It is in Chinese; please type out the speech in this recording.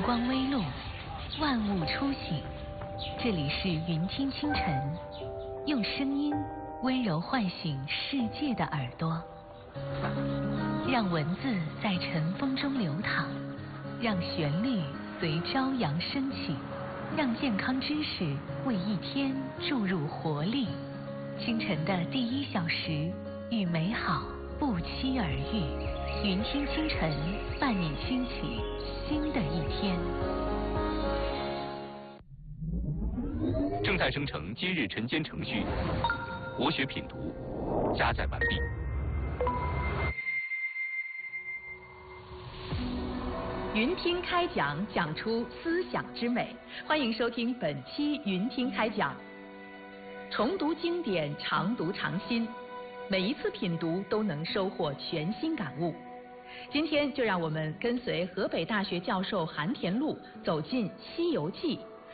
光微露，万物初醒。这里是云听清晨，用声音温柔唤醒世界的耳朵，让文字在晨风中流淌，让旋律随朝阳升起，让健康知识为一天注入活力。清晨的第1小时，与美好不期而遇。云听清晨，伴你兴起新的一天。 正在生成今日晨间程序，国学品读加载完毕。 云听开讲，讲出思想之美。欢迎收听本期云听开讲。重读经典，常读常新，每一次品读都能收获全新感悟。今天就让我们跟随河北大学教授韩田禄走进《西游记》，